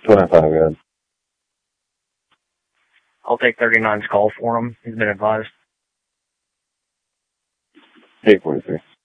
25, good. I'll take 39's call for him. He's been advised. 843.